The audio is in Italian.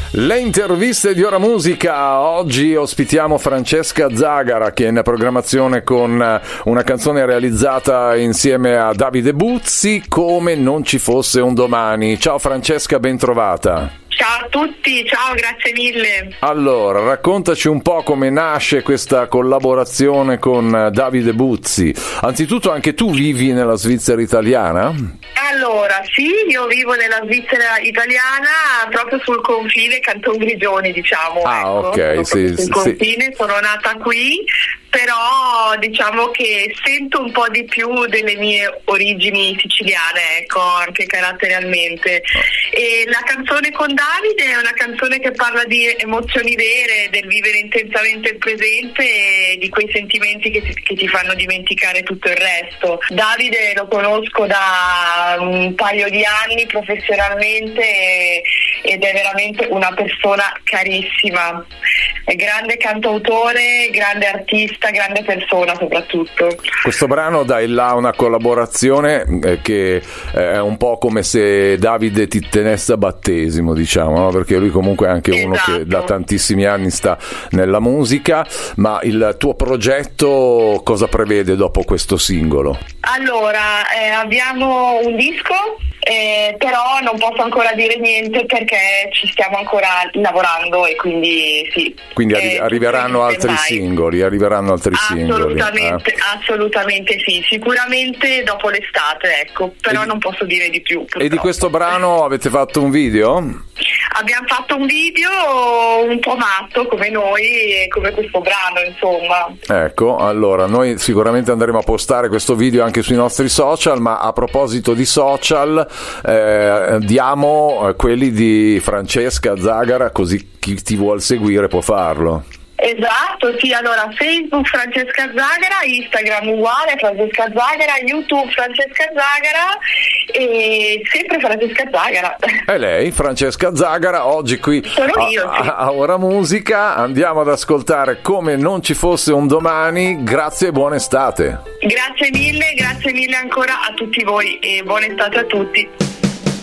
Le interviste di Ora Musica. Oggi ospitiamo Francesca Zagara, che è in programmazione con una canzone realizzata insieme a Davide Buzzi, Come non ci fosse un domani. Ciao Francesca, ben trovata. Ciao a tutti, ciao, grazie mille. Allora, raccontaci un po' come nasce questa collaborazione con Davide Buzzi. Anzitutto, anche tu vivi nella Svizzera italiana? Allora, sì, io vivo nella Svizzera italiana, proprio sul confine, Canton Grigioni, diciamo. Ok, sì. Sul confine, sono nata qui, però diciamo che sento un po' di più delle mie origini siciliane, ecco, anche caratterialmente. E la canzone con Davide è una canzone che parla di emozioni vere, del vivere intensamente il presente e di quei sentimenti che ti fanno dimenticare tutto il resto. Davide lo conosco da un paio di anni professionalmente ed è veramente una persona carissima. È grande cantautore, grande artista, grande persona soprattutto. Questo brano dà in là una collaborazione che è un po' come se Davide ti tenesse a battesimo, diciamo, no? Perché lui comunque è anche uno che da tantissimi anni sta nella musica. Ma il tuo progetto cosa prevede dopo questo singolo? Allora, abbiamo un disco, però non posso ancora dire niente perché ci stiamo ancora lavorando e quindi sì. Quindi arriveranno altri singoli, Assolutamente sì, sicuramente dopo l'estate, ecco, però non posso dire di più. Purtroppo. E di questo brano avete fatto un video? Abbiamo fatto un video un po' matto come noi e come questo brano, insomma. Ecco, allora noi sicuramente andremo a postare questo video anche sui nostri social, ma a proposito di social diamo quelli di Francesca Zagara, così chi ti vuol seguire può farlo. Esatto, sì, allora Facebook Francesca Zagara, Instagram uguale Francesca Zagara, YouTube Francesca Zagara e sempre Francesca Zagara. E lei, Francesca Zagara, oggi qui a Ora Musica. Andiamo ad ascoltare Come non ci fosse un domani. Grazie e buona estate. Grazie mille ancora a tutti voi e buona estate a tutti.